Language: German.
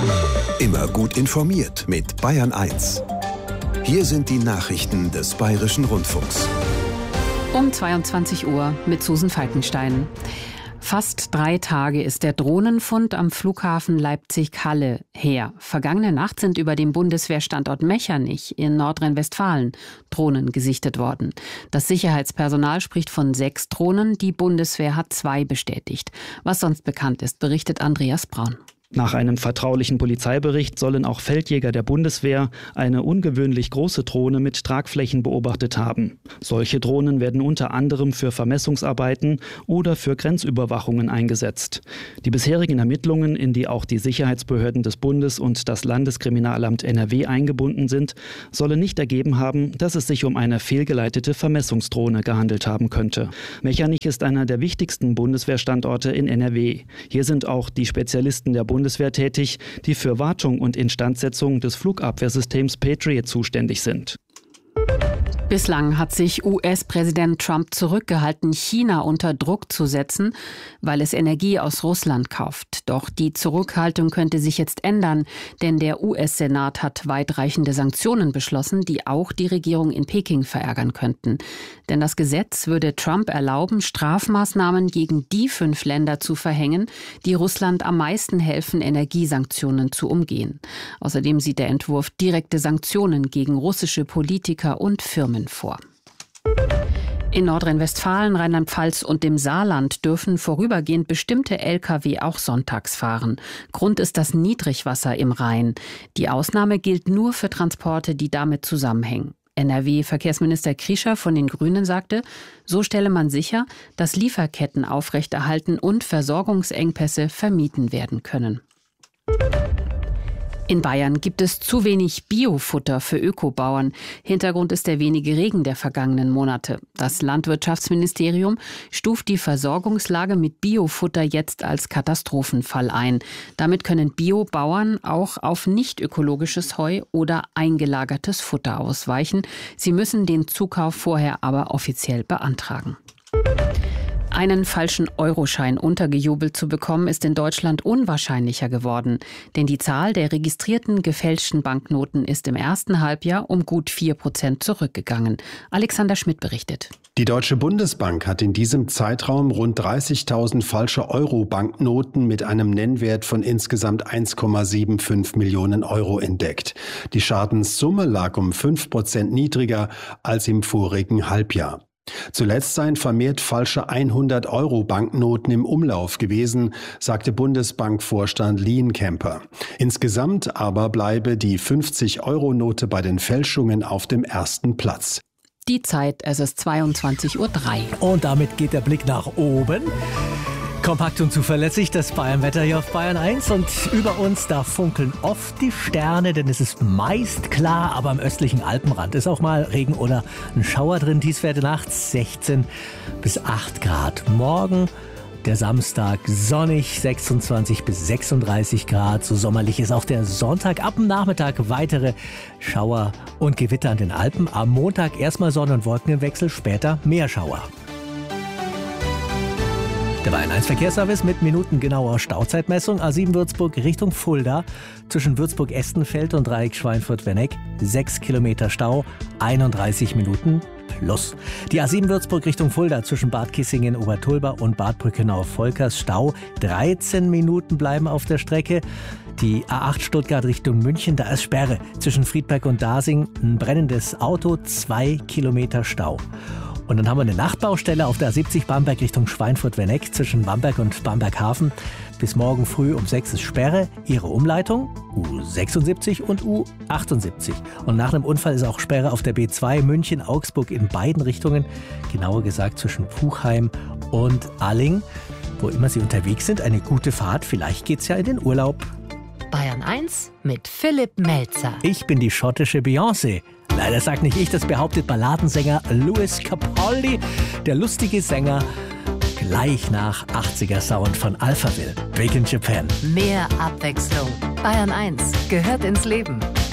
Immer gut informiert mit Bayern 1. Hier sind die Nachrichten des Bayerischen Rundfunks. Um 22 Uhr mit Susan Falkenstein. Fast 3 Tage ist der Drohnenfund am Flughafen Leipzig-Halle her. Vergangene Nacht sind über dem Bundeswehrstandort Mechernich in Nordrhein-Westfalen Drohnen gesichtet worden. Das Sicherheitspersonal spricht von 6 Drohnen, die Bundeswehr hat 2 bestätigt. Was sonst bekannt ist, berichtet Andreas Braun. Nach einem vertraulichen Polizeibericht sollen auch Feldjäger der Bundeswehr eine ungewöhnlich große Drohne mit Tragflächen beobachtet haben. Solche Drohnen werden unter anderem für Vermessungsarbeiten oder für Grenzüberwachungen eingesetzt. Die bisherigen Ermittlungen, in die auch die Sicherheitsbehörden des Bundes und das Landeskriminalamt NRW eingebunden sind, sollen nicht ergeben haben, dass es sich um eine fehlgeleitete Vermessungsdrohne gehandelt haben könnte. Mechernich ist einer der wichtigsten Bundeswehrstandorte in NRW. Hier sind auch die Spezialisten der Bundeswehr tätig, die für Wartung und Instandsetzung des Flugabwehrsystems Patriot zuständig sind. Bislang hat sich US-Präsident Trump zurückgehalten, China unter Druck zu setzen, weil es Energie aus Russland kauft. Doch die Zurückhaltung könnte sich jetzt ändern, denn der US-Senat hat weitreichende Sanktionen beschlossen, die auch die Regierung in Peking verärgern könnten. Denn das Gesetz würde Trump erlauben, Strafmaßnahmen gegen die 5 Länder zu verhängen, die Russland am meisten helfen, Energiesanktionen zu umgehen. Außerdem sieht der Entwurf direkte Sanktionen gegen russische Politiker und Firmen vor. In Nordrhein-Westfalen, Rheinland-Pfalz und dem Saarland dürfen vorübergehend bestimmte Lkw auch sonntags fahren. Grund ist das Niedrigwasser im Rhein. Die Ausnahme gilt nur für Transporte, die damit zusammenhängen. NRW-Verkehrsminister Krischer von den Grünen sagte, so stelle man sicher, dass Lieferketten aufrechterhalten und Versorgungsengpässe vermieden werden können. In Bayern gibt es zu wenig Biofutter für Ökobauern. Hintergrund ist der wenige Regen der vergangenen Monate. Das Landwirtschaftsministerium stuft die Versorgungslage mit Biofutter jetzt als Katastrophenfall ein. Damit können Biobauern auch auf nicht ökologisches Heu oder eingelagertes Futter ausweichen. Sie müssen den Zukauf vorher aber offiziell beantragen. Einen falschen Euroschein untergejubelt zu bekommen, ist in Deutschland unwahrscheinlicher geworden. Denn die Zahl der registrierten gefälschten Banknoten ist im ersten Halbjahr um gut 4% zurückgegangen. Alexander Schmidt berichtet. Die Deutsche Bundesbank hat in diesem Zeitraum rund 30.000 falsche Euro-Banknoten mit einem Nennwert von insgesamt 1,75 Millionen Euro entdeckt. Die Schadenssumme lag um 5% niedriger als im vorigen Halbjahr. Zuletzt seien vermehrt falsche 100-Euro-Banknoten im Umlauf gewesen, sagte Bundesbankvorstand Lienkemper. Insgesamt aber bleibe die 50-Euro-Note bei den Fälschungen auf dem ersten Platz. Die Zeit, es ist 22:03 Uhr. Und damit geht der Blick nach oben. Kompakt und zuverlässig, das Bayern-Wetter hier auf Bayern 1. Und über uns, da funkeln oft die Sterne, denn es ist meist klar, aber am östlichen Alpenrand ist auch mal Regen oder ein Schauer drin. Tiefstwerte nachts 16 bis 8 Grad. Morgen, der Samstag, sonnig, 26 bis 36 Grad. So sommerlich ist auch der Sonntag. Ab dem Nachmittag weitere Schauer und Gewitter an den Alpen. Am Montag erstmal Sonne- und Wolkenwechsel, später mehr Schauer. Der Bayern 1 Verkehrsservice mit minutengenauer Stauzeitmessung. A7 Würzburg Richtung Fulda. Zwischen Würzburg-Estenfeld und Dreieck Schweinfurt-Werneck 6 Kilometer Stau, 31 Minuten plus. Die A7 Würzburg Richtung Fulda zwischen Bad Kissingen, Obertulba und Bad Brückenau-Volkers Stau. 13 Minuten bleiben auf der Strecke. Die A8 Stuttgart Richtung München, da ist Sperre. Zwischen Friedberg und Dasing ein brennendes Auto, 2 Kilometer Stau. Und dann haben wir eine Nachtbaustelle auf der A70 Bamberg Richtung Schweinfurt-Werneck zwischen Bamberg und Bamberghafen. Bis morgen früh um 6 ist Sperre. Ihre Umleitung U76 und U78. Und nach einem Unfall ist auch Sperre auf der B2 München-Augsburg in beiden Richtungen. Genauer gesagt zwischen Puchheim und Alling. Wo immer Sie unterwegs sind, eine gute Fahrt. Vielleicht geht's ja in den Urlaub. Bayern 1 mit Philipp Melzer. Ich bin die schottische Beyoncé. Leider sagt nicht ich, das behauptet Balladensänger Lewis Capaldi, der lustige Sänger, gleich nach 80er Sound von Alphaville, Big in Japan. Mehr Abwechslung. Bayern 1 gehört ins Leben.